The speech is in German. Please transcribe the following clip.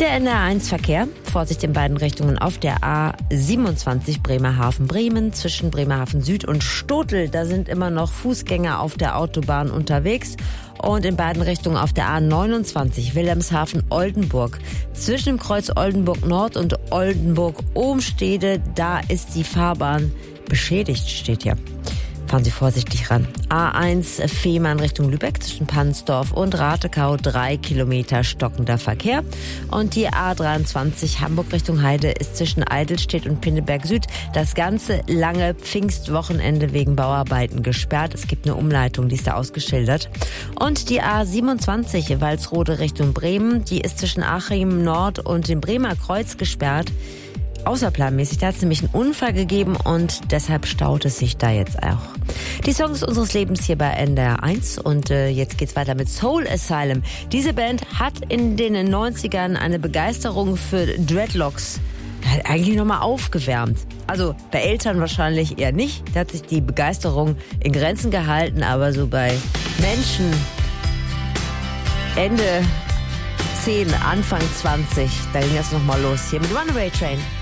Der NR1-Verkehr, Vorsicht in beiden Richtungen auf der A27 Bremerhaven-Bremen zwischen Bremerhaven Süd und Stotel. Da sind immer noch Fußgänger auf der Autobahn unterwegs. Und in beiden Richtungen auf der A29 Wilhelmshaven-Oldenburg. Zwischen dem Kreuz Oldenburg Nord und Oldenburg-Ohmstede, da ist die Fahrbahn beschädigt, steht hier. Fahren Sie vorsichtig ran. A1 Fehmarn Richtung Lübeck zwischen Pansdorf und Ratekau 3 Kilometer stockender Verkehr. Und die A23 Hamburg Richtung Heide ist zwischen Eidelstedt und Pinneberg Süd das ganze lange Pfingstwochenende wegen Bauarbeiten gesperrt. Es gibt eine Umleitung, die ist da ausgeschildert. Und die A27 Walsrode Richtung Bremen, die ist zwischen Achim Nord und dem Bremer Kreuz gesperrt. Außerplanmäßig, da hat es nämlich einen Unfall gegeben und deshalb staut es sich da jetzt auch. Die Songs unseres Lebens hier bei NDR 1 und jetzt geht's weiter mit Soul Asylum. Diese Band hat in den 90ern eine Begeisterung für Dreadlocks eigentlich nochmal aufgewärmt. Also bei Eltern wahrscheinlich eher nicht. Da hat sich die Begeisterung in Grenzen gehalten, aber so bei Menschen Ende 10, Anfang 20, da ging das nochmal los hier mit Runaway Train.